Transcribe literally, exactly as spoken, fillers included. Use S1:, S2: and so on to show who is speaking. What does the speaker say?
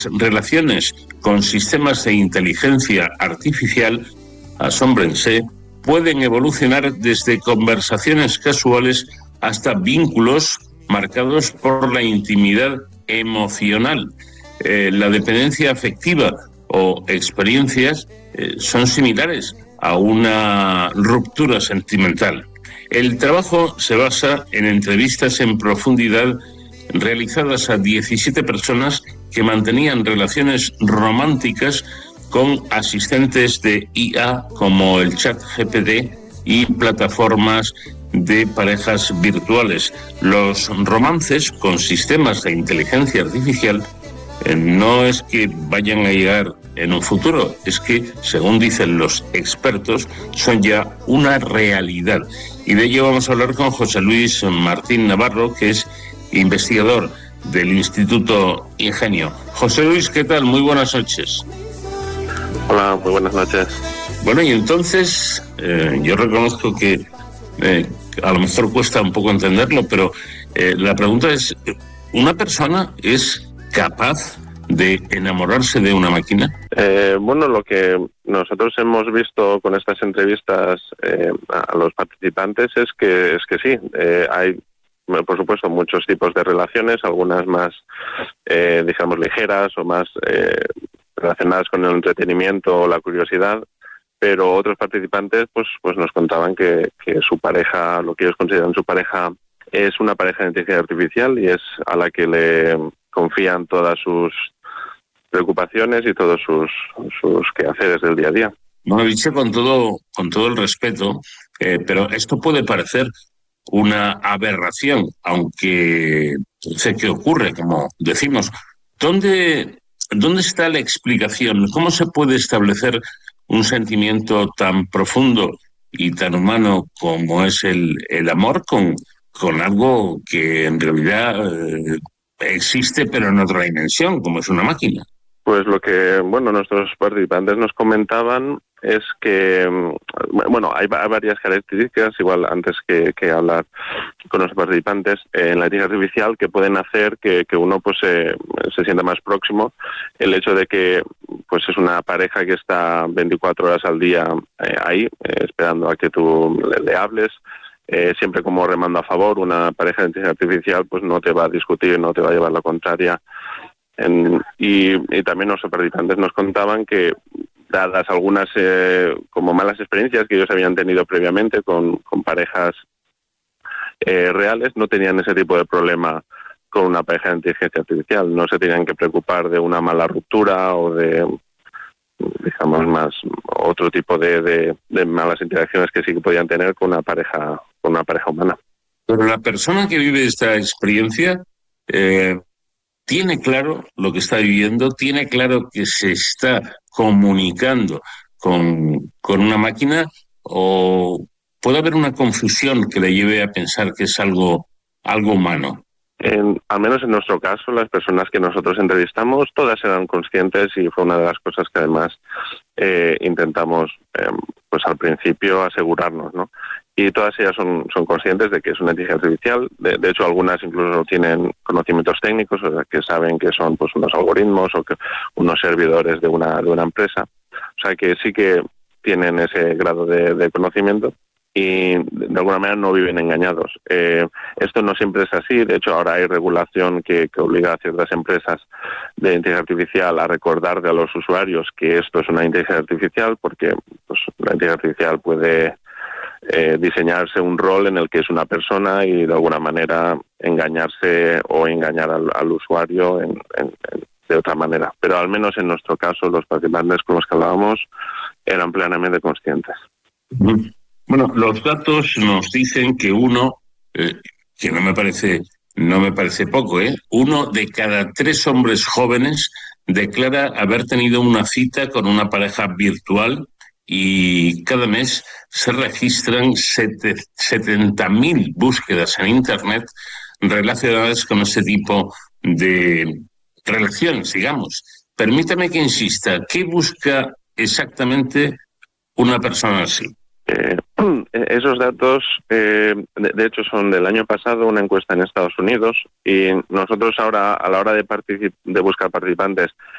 S1: relaciones con sistemas de inteligencia artificial, asómbrense, pueden evolucionar desde conversaciones casuales hasta vínculos marcados por la intimidad emocional. Eh, la dependencia afectiva o experiencias eh, son similares a una ruptura sentimental. El trabajo se basa en entrevistas en profundidad realizadas a diecisiete personas que mantenían relaciones románticas con asistentes de I A como el chat G P T y plataformas de parejas virtuales. Los romances con sistemas de inteligencia artificial eh, no es que vayan a llegar en un futuro, es que, según dicen los expertos, son ya una realidad. Y de ello vamos a hablar con José Luis Martín Navarro, que es investigador del Instituto Ingenio. José Luis, ¿qué tal? Muy buenas noches.
S2: Hola, muy buenas noches.
S1: Bueno, y entonces, eh, yo reconozco que eh, a lo mejor cuesta un poco entenderlo, pero eh, la pregunta es, ¿una persona es capaz de enamorarse de una máquina?
S2: Eh, bueno, lo que nosotros hemos visto con estas entrevistas eh, a los participantes es que es que sí, eh, hay, por supuesto, muchos tipos de relaciones, algunas más, eh, digamos, ligeras o más eh, relacionadas con el entretenimiento o la curiosidad, pero otros participantes pues pues nos contaban que, que su pareja, lo que ellos consideran su pareja, es una pareja de inteligencia artificial y es a la que le confían todas sus preocupaciones y todos sus, sus quehaceres del día a día.
S1: Bueno, dicho con todo, con todo el respeto, eh, pero esto puede parecer una aberración, aunque sé que ocurre, como decimos. ¿Dónde, dónde está la explicación? ¿Cómo se puede establecer un sentimiento tan profundo y tan humano como es el, el amor con, con algo que en realidad eh, existe pero en otra dimensión, como es una máquina?
S2: Pues lo que, bueno, nuestros participantes nos comentaban es que, bueno, hay, hay varias características, igual antes que, que hablar con los participantes, eh, en la inteligencia artificial que pueden hacer que, que uno pues se, se sienta más próximo. El hecho de que pues es una pareja que está veinticuatro horas al día eh, ahí, eh, esperando a que tú le, le hables, eh, siempre como remando a favor. Una pareja de inteligencia artificial pues no te va a discutir, no te va a llevar la contraria. En, y, y también los participantes nos contaban que, dadas algunas eh, como malas experiencias que ellos habían tenido previamente con, con parejas eh, reales, no tenían ese tipo de problema con una pareja de inteligencia artificial. No se tenían que preocupar de una mala ruptura o de, digamos, más otro tipo de, de, de malas interacciones que sí que podían tener con una pareja, con una pareja humana.
S1: Pero la persona que vive esta experiencia eh, tiene claro lo que está viviendo, tiene claro que se está comunicando con, con una máquina, o puede haber una confusión que le lleve a pensar que es algo, algo humano.
S2: En, al menos en nuestro caso, las personas que nosotros entrevistamos, todas eran conscientes y fue una de las cosas que además eh, intentamos, eh, pues al principio, asegurarnos, ¿no? Y todas ellas son, son conscientes de que es una inteligencia artificial. De, de hecho, algunas incluso tienen conocimientos técnicos, o sea, que saben que son pues unos algoritmos o que unos servidores de una, de una empresa. O sea, que sí que tienen ese grado de, de conocimiento y de alguna manera no viven engañados. Eh, esto no siempre es así. De hecho, ahora hay regulación que, que obliga a ciertas empresas de inteligencia artificial a recordarle a los usuarios que esto es una inteligencia artificial, porque pues, la inteligencia artificial puede eh, diseñarse un rol en el que es una persona y de alguna manera engañarse o engañar al, al usuario en, en, en, de otra manera. Pero al menos en nuestro caso, los participantes con los que hablábamos eran plenamente conscientes.
S1: Mm. Bueno, los datos nos dicen que uno, eh, que no me parece, no me parece poco, ¿eh? Uno de cada tres hombres jóvenes declara haber tenido una cita con una pareja virtual y cada mes se registran setenta mil búsquedas en Internet relacionadas con ese tipo de relaciones, digamos. Permítame que insista, ¿qué busca exactamente una persona así?
S2: Eh, esos datos, eh, de, de hecho, son del año pasado, una encuesta en Estados Unidos, y nosotros ahora, a la hora de, particip- de buscar participantes